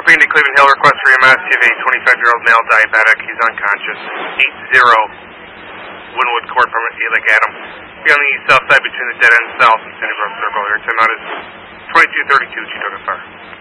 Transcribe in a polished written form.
Green to Cleveland Hill, request for EMS. You have a 25-year-old male diabetic. He's unconscious. 80 Woodwood Court, permit to like Adam. Be on the south side between the dead end south and Sandy Brook Circle. Your time out is 22:32. She took it far.